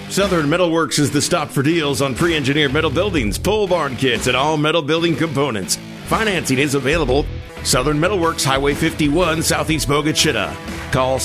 Southern Metalworks is the stop for deals on pre-engineered metal buildings, pole barn kits, and all metal building components. Financing is available. Southern Metalworks, Highway 51, Southeast Bogachita. Call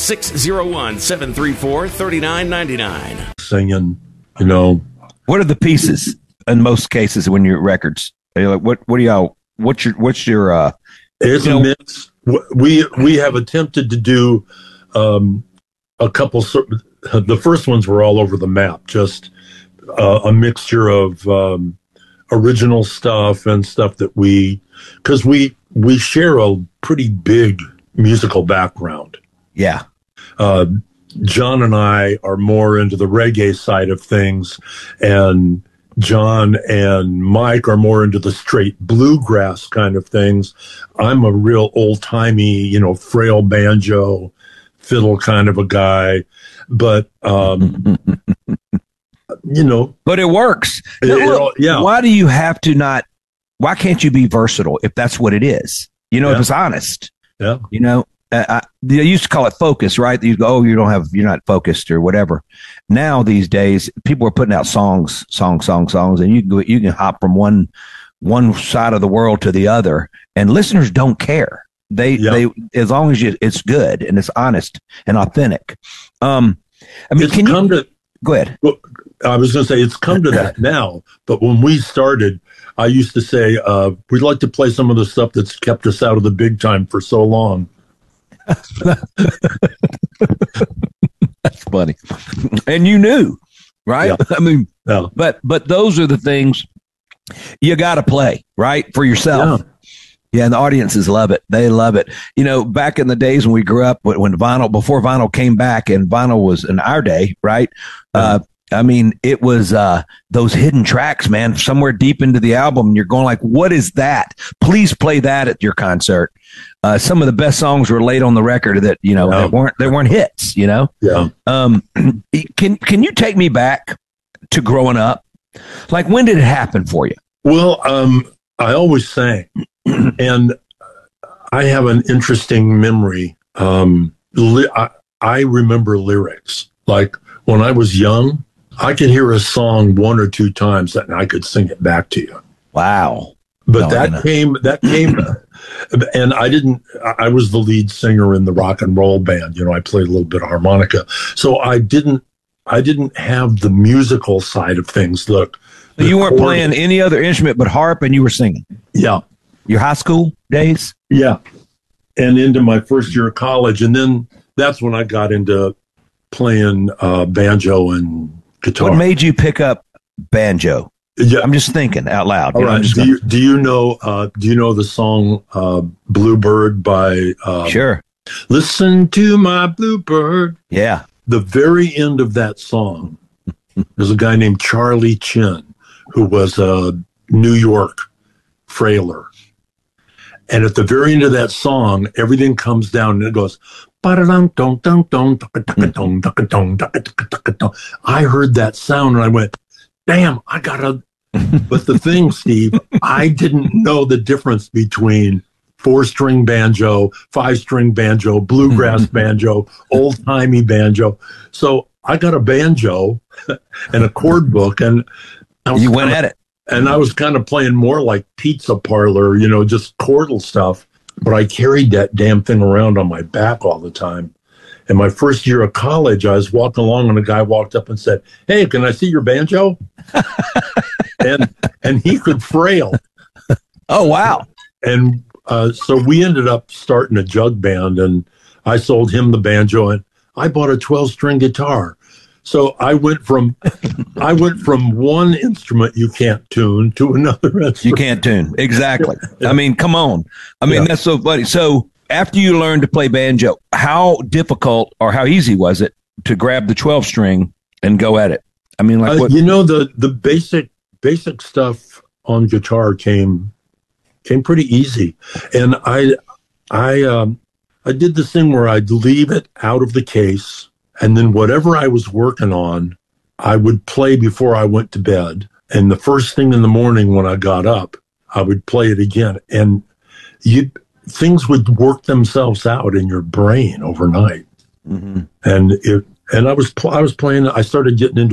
601-734-3999. Singing, you know. What are the pieces in most cases when you're at records? Are you like, what do y'all, what's your it's a mix. We have attempted to do a couple. The first ones were all over the map, just a mixture of original stuff and stuff that because we share a pretty big musical background. Yeah. John and I are more into the reggae side of things, and John and Mike are more into the straight bluegrass kind of things. I'm a real old-timey, frail banjo, fiddle kind of a guy. But, but it works. Yeah. Why do you have to why can't you be versatile if that's what it is? If it's honest. Yeah. They used to call it focus, right? You go, you're not focused or whatever. Now these days, people are putting out songs, and you can hop from one side of the world to the other, and listeners don't care. They as long as it's good and it's honest and authentic. Go ahead. Well, I was going to say it's come to that now, but when we started, I used to say we'd like to play some of the stuff that's kept us out of the big time for so long. That's funny. And you knew, right? Yeah. But those are the things you got to play, right? For yourself. Yeah, and the audiences love it. They love it. Back in the days when we grew up, before vinyl came back, and vinyl was in our day, right? It was those hidden tracks, man, somewhere deep into the album. And you're going like, what is that? Please play that at your concert. Some of the best songs were laid on the record that, they weren't hits, Yeah. Can you take me back to growing up? Like, when did it happen for you? Well, I always sang, and I have an interesting memory. I remember lyrics. Like, when I was young, I could hear a song one or two times and I could sing it back to you. Wow. But that came, and I was the lead singer in the rock and roll band. I played a little bit of harmonica. So I didn't have the musical side of things. Look, you weren't playing any other instrument but harp, and you were singing. Yeah. Your high school days? Yeah. And into my first year of college. And then that's when I got into playing banjo and guitar. What made you pick up banjo? Yeah. I'm just thinking out loud. All right. Do you know the song Bluebird by Sure. Listen to my bluebird. Yeah. The very end of that song, there's a guy named Charlie Chin who was a New York frailer. And at the very end of that song, everything comes down and it goes, I heard that sound and I went, damn, I gotta. But the thing, Steve, I didn't know the difference between 4-string banjo, 5-string banjo, bluegrass banjo, old-timey banjo. So I got a banjo and a chord book, and you went at it. And I was kind of playing more like pizza parlor, just chordal stuff. But I carried that damn thing around on my back all the time. In my first year of college, I was walking along and a guy walked up and said, "Hey, can I see your banjo?" and he could frail. Oh, wow. And so we ended up starting a jug band, and I sold him the banjo, and I bought a 12-string guitar. So I went from one instrument you can't tune to another instrument. You can't tune. Exactly. Come on. That's so funny. So after you learned to play banjo, how difficult or how easy was it to grab the 12-string and go at it? What? The basic stuff on guitar came pretty easy. And I did this thing where I'd leave it out of the case, and then whatever I was working on, I would play before I went to bed. And the first thing in the morning when I got up, I would play it again. And things would work themselves out in your brain overnight. Mm-hmm. And I was playing. I started getting into